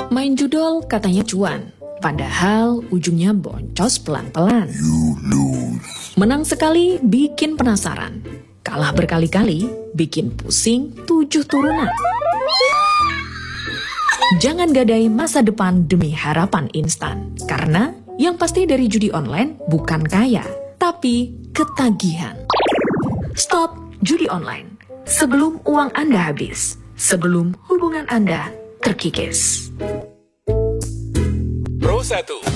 Main judol katanya cuan, padahal ujungnya boncos pelan-pelan. Menang sekali bikin penasaran, kalah berkali-kali bikin pusing 7 turunan. Jangan gadai masa depan demi harapan instan, karena yang pasti dari judi online bukan kaya, tapi ketagihan. Stop judi online sebelum uang Anda habis, sebelum hubungan Anda terkikis. Pro 1